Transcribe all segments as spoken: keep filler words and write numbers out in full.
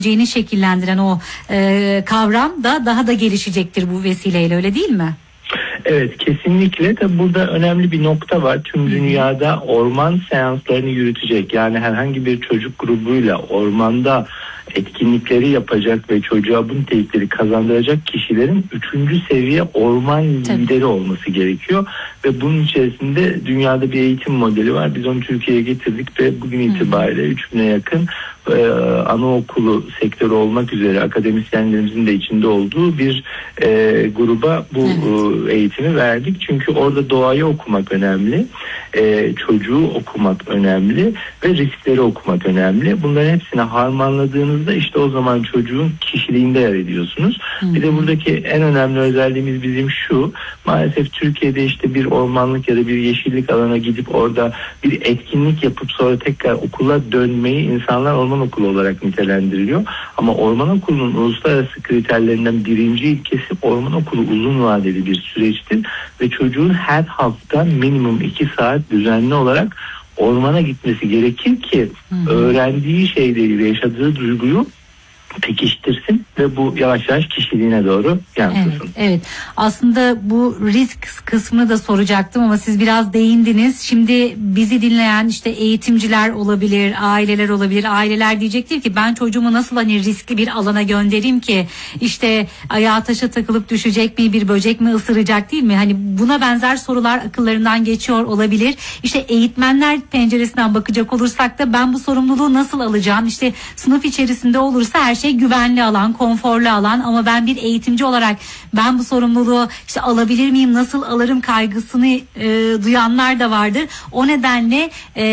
geleceğini şekillendiren o e, kavram da daha da gelişecektir bu vesileyle, öyle değil mi? Evet, kesinlikle. Tabi burada önemli bir nokta var. Tüm dünyada orman seanslarını yürütecek, yani herhangi bir çocuk grubuyla ormanda etkinlikleri yapacak ve çocuğa bu nitelikleri kazandıracak kişilerin üçüncü seviye orman lideri olması gerekiyor. Ve bunun içerisinde dünyada bir eğitim modeli var. Biz onu Türkiye'ye getirdik ve bugün itibariyle üç bine yakın e, anaokulu sektörü olmak üzere akademisyenlerimizin de içinde olduğu bir e, gruba bu evet. e, eğitimi verdik. Çünkü orada doğayı okumak önemli, e, çocuğu okumak önemli ve riskleri okumak önemli. Bunların hepsini harmanladığınızda işte o zaman çocuğun kişiliğinde yer ediyorsunuz. Hı. Bir de buradaki en önemli özelliğimiz bizim şu: maalesef Türkiye'de işte bir ormanlık ya da bir yeşillik alana gidip orada bir etkinlik yapıp sonra tekrar okula dönmeyi insanlar orman okulu olarak nitelendiriliyor. Ama orman okulunun uluslararası kriterlerinden birinci ilkesi orman okulu uzun vadeli bir süreçtir ve çocuğun her hafta minimum iki saat düzenli olarak ormana gitmesi gerekir ki hı hı. öğrendiği şeyleri, yaşadığı duyguyu pekiştirsin ve bu yavaş yavaş kişiliğine doğru yansısın. Evet, evet. Aslında bu risk kısmını da soracaktım ama siz biraz değindiniz. Şimdi bizi dinleyen işte eğitimciler olabilir, aileler olabilir. Aileler diyecektir ki ben çocuğumu nasıl hani riskli bir alana göndereyim ki, işte ayağa taşa takılıp düşecek mi, bir böcek mi ısıracak, değil mi? Hani buna benzer sorular akıllarından geçiyor olabilir. İşte eğitmenler penceresinden bakacak olursak da ben bu sorumluluğu nasıl alacağım? İşte sınıf içerisinde olursa her şey güvenli alan, konforlu alan, ama ben bir eğitimci olarak ben bu sorumluluğu işte alabilir miyim, nasıl alırım kaygısını e, duyanlar da vardır. O nedenle e,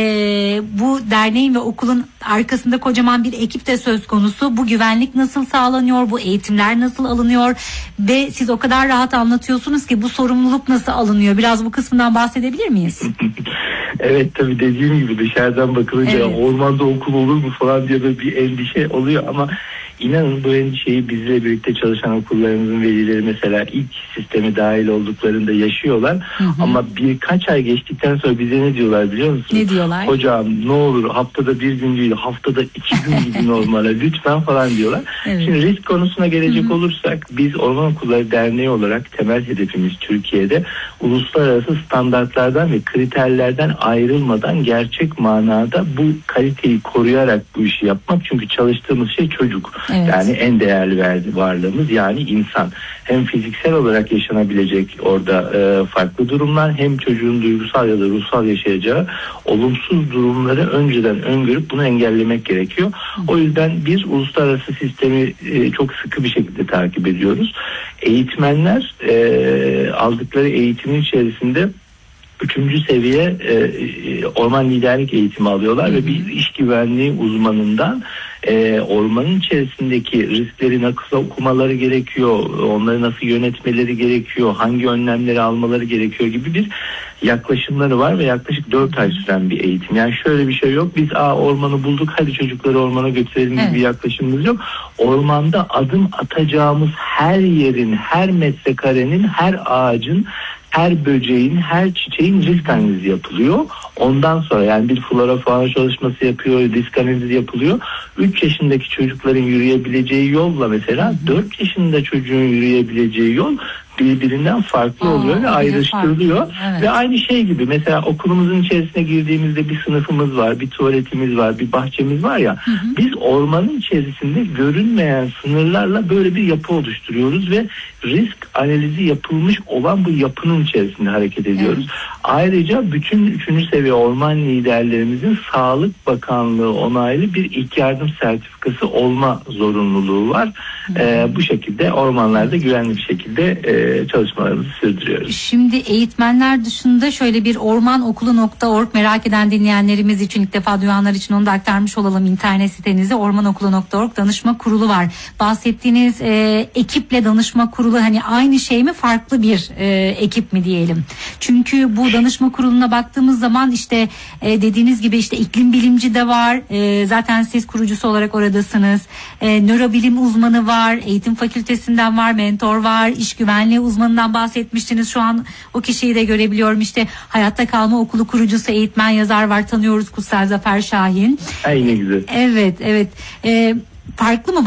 bu derneğin ve okulun arkasında kocaman bir ekip de söz konusu. Bu güvenlik nasıl sağlanıyor, bu eğitimler nasıl alınıyor ve siz o kadar rahat anlatıyorsunuz ki bu sorumluluk nasıl alınıyor? Biraz bu kısmından bahsedebilir miyiz? Evet, tabii dediğim gibi dışarıdan bakılınca evet. ormanda okul olur mu falan diye böyle bir endişe oluyor ama İnanın bu endişeyi bizle birlikte çalışan okullarımızın velileri mesela ilk sisteme dahil olduklarında yaşıyorlar. Hı hı. Ama birkaç ay geçtikten sonra bize ne diyorlar biliyor musunuz? Ne diyorlar? Hocam ne olur haftada bir gün değil, haftada iki gün gidin ormana lütfen falan diyorlar. Evet. Şimdi risk konusuna gelecek hı hı. olursak biz Orman Okulları Derneği olarak temel hedefimiz Türkiye'de uluslararası standartlardan ve kriterlerden ayrılmadan gerçek manada bu kaliteyi koruyarak bu işi yapmak. Çünkü çalıştığımız şey çocuk. Evet. Yani en değerli verdi varlığımız, yani insan. Hem fiziksel olarak yaşanabilecek orada e, farklı durumlar, hem çocuğun duygusal ya da ruhsal yaşayacağı olumsuz durumları önceden öngörüp bunu engellemek gerekiyor. Hı. O yüzden biz uluslararası sistemi e, çok sıkı bir şekilde takip ediyoruz. Eğitmenler e, aldıkları eğitimin içerisinde Üçüncü seviye e, orman liderlik eğitimi alıyorlar. Hı hı. Ve bir iş güvenliği uzmanından e, ormanın içerisindeki riskleri nasıl okumaları gerekiyor, onları nasıl yönetmeleri gerekiyor, hangi önlemleri almaları gerekiyor gibi bir yaklaşımları var ve yaklaşık dört ay süren bir eğitim. Yani şöyle bir şey yok, biz Aa, ormanı bulduk hadi çocukları ormana götürelim evet. gibi bir yaklaşımımız yok. Ormanda adım atacağımız her yerin, her metrekarenin, her ağacın, her böceğin, her çiçeğin risk analizi yapılıyor. Ondan sonra yani bir flora fauna çalışması yapıyor, risk analizi yapılıyor. üç yaşındaki çocukların yürüyebileceği yolla mesela dört yaşında çocuğun yürüyebileceği yol birbirinden farklı Aa, oluyor ve ayrıştırılıyor. Evet. Ve aynı şey gibi mesela okulumuzun içerisine girdiğimizde bir sınıfımız var, bir tuvaletimiz var, bir bahçemiz var ya. Hı hı. Biz ormanın içerisinde görünmeyen sınırlarla böyle bir yapı oluşturuyoruz ve risk analizi yapılmış olan bu yapının içerisinde hareket ediyoruz. Evet. Ayrıca bütün üçüncü seviye orman liderlerimizin Sağlık Bakanlığı onaylı bir ilk yardım sertifikası olma zorunluluğu var. Ee, bu şekilde ormanlarda güvenli bir şekilde e, çalışmalarımızı sürdürüyoruz. Şimdi eğitmenler dışında şöyle bir ormanokulu nokta org, merak eden dinleyenlerimiz için, ilk defa duyanlar için onu da aktarmış olalım. İnternet sitenizde ormanokulu nokta org danışma kurulu var. Bahsettiğiniz e, ekiple danışma kurulu hani aynı şey mi, farklı bir e, ekip mi diyelim? Çünkü bu danışma kuruluna baktığımız zaman işte e, dediğiniz gibi işte iklim bilimci de var. E, zaten siz kurucusu olarak oradasınız. E, nörobilim uzmanı var, eğitim fakültesinden var, mentor var, iş güvenliği uzmanından bahsetmiştiniz. Şu an o kişiyi de görebiliyorum. İşte Hayatta Kalma Okulu kurucusu, eğitmen, yazar var. Tanıyoruz, Kutsal Zafer Şahin. Aynı güzel. Evet, evet. E, farklı mı